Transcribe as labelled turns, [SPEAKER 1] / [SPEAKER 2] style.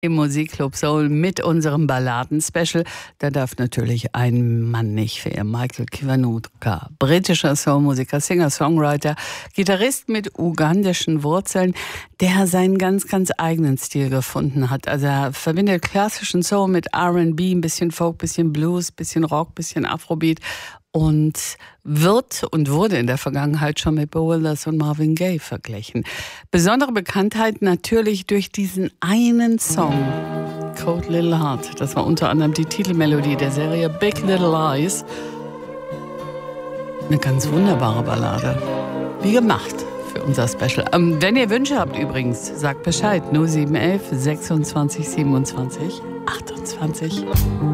[SPEAKER 1] Im Musikclub Soul mit unserem Balladen-Special. Da darf natürlich ein Mann nicht fehlen. Michael Kiwanuka, britischer Soulmusiker, Singer, Songwriter, Gitarrist mit ugandischen Wurzeln, der seinen ganz, ganz eigenen Stil gefunden hat. Also er verbindet klassischen Soul mit R&B, ein bisschen Folk, ein bisschen Blues, ein bisschen Rock, ein bisschen Afrobeat und wird und wurde in der Vergangenheit schon mit Bill Withers und Marvin Gaye verglichen. Besondere Bekanntheit natürlich durch diesen einen Song, Cold Little Heart. Das war unter anderem die Titelmelodie der Serie Big Little Lies. Eine ganz wunderbare Ballade. Wie gemacht für unser Special. Wenn ihr Wünsche habt übrigens, sagt Bescheid. 0711 26 27 28.